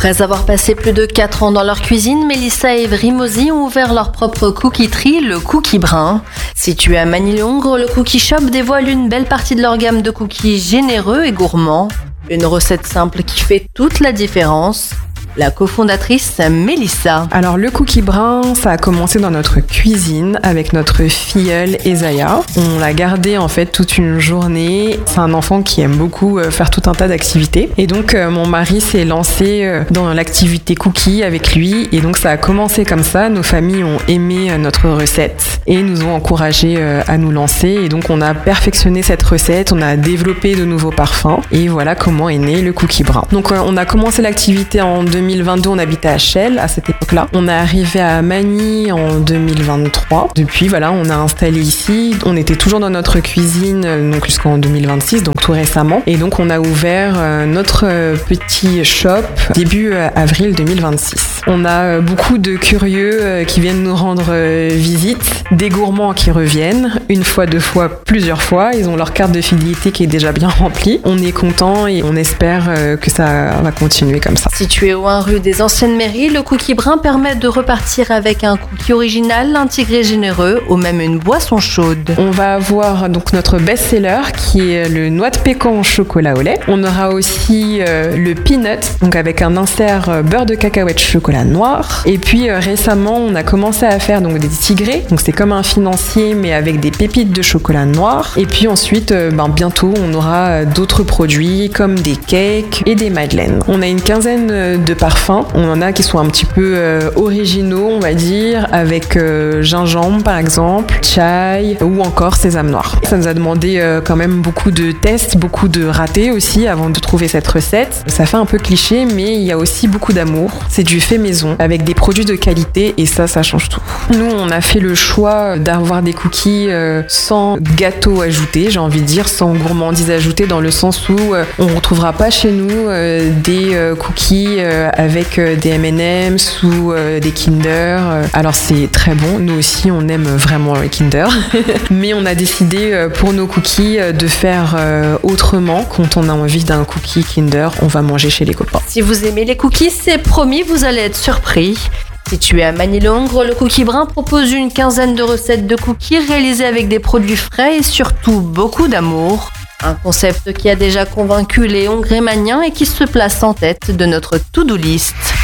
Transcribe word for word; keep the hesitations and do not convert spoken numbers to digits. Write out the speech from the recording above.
Après avoir passé plus de quatre ans dans leur cuisine, Mélissa et Evry Mozy ont ouvert leur propre cookie-terie, le Cookie Brun. Situé à Magny-Longres, le Cookie Shop dévoile une belle partie de leur gamme de cookies généreux et gourmands. Une recette simple qui fait toute la différence. La cofondatrice Mélissa. Alors le cookie brun, ça a commencé dans notre cuisine avec notre filleule Ezaya. On l'a gardé en fait toute une journée. C'est un enfant qui aime beaucoup faire tout un tas d'activités. Et donc euh, mon mari s'est lancé dans l'activité cookie avec lui. Et donc ça a commencé comme ça. Nos familles ont aimé notre recette et nous ont encouragés à nous lancer. Et donc on a perfectionné cette recette, on a développé de nouveaux parfums. Et voilà comment est né le cookie brun. Donc euh, on a commencé l'activité en deux mille vingt-deux, on habitait à Chelles à cette époque-là. On est arrivé à Magny en deux mille vingt-trois. Depuis, voilà, on a installé ici. On était toujours dans notre cuisine, donc jusqu'en deux mille vingt-six, donc tout récemment. Et donc, on a ouvert notre petit shop début avril deux mille vingt-six. On a beaucoup de curieux qui viennent nous rendre visite, des gourmands qui reviennent une fois, deux fois, plusieurs fois. Ils ont leur carte de fidélité qui est déjà bien remplie. On est content et on espère que ça va continuer comme ça. Situé au un rue des Anciennes Mairies, le Cookie Brun permet de repartir avec un cookie original, intégré généreux, ou même une boisson chaude. On va avoir donc notre best-seller qui est le noix de pécan au chocolat au lait. On aura aussi euh, le peanut, donc avec un insert euh, beurre de cacahuète chocolat noir. Et puis euh, récemment, on a commencé à faire donc des tigrés, donc c'est comme un financier mais avec des pépites de chocolat noir. Et puis ensuite, euh, ben, bientôt, on aura d'autres produits comme des cakes et des madeleines. On a une quinzaine de parfums. On en a qui sont un petit peu euh, originaux, on va dire, avec euh, gingembre par exemple, chai ou encore sésame noir. Ça nous a demandé euh, quand même beaucoup de tests, beaucoup de ratés aussi avant de trouver cette recette. Ça fait un peu cliché, mais il y a aussi beaucoup d'amour. C'est du fait maison avec des produits de qualité et ça, ça change tout. Nous, on a fait le choix d'avoir des cookies euh, sans gâteau ajouté, j'ai envie de dire, sans gourmandise ajoutée, dans le sens où euh, on ne retrouvera pas chez nous euh, des euh, cookies euh, avec des M and M's ou euh, des Kinder. Alors c'est très bon, nous aussi on aime vraiment les Kinder. Mais on a décidé pour nos cookies de faire euh, autrement. Quand on a envie d'un cookie Kinder, on va manger chez les copains. Si vous aimez les cookies, c'est promis, vous allez être surpris. Situé à Magny-Longres, le Cookie Brun propose une quinzaine de recettes de cookies réalisées avec des produits frais et surtout beaucoup d'amour. Un concept qui a déjà convaincu les Hongrémaniens et qui se place en tête de notre to-do list.